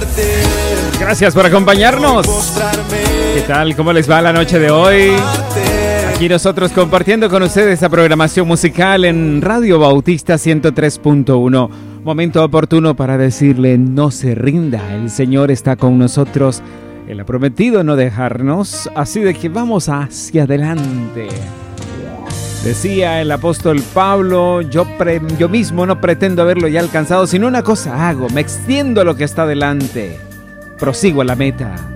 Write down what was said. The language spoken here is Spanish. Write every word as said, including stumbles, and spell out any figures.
Gracias por acompañarnos. ¿Qué tal? ¿Cómo les va la noche de hoy? Aquí nosotros compartiendo con ustedes esta programación musical en Radio Bautista ciento tres punto uno. Momento oportuno para decirle: no se rinda, el Señor está con nosotros. Él ha prometido no dejarnos, así de que vamos hacia adelante. Decía el apóstol Pablo: yo, pre, yo mismo no pretendo haberlo ya alcanzado, sino una cosa hago, me extiendo a lo que está delante, prosigo a la meta.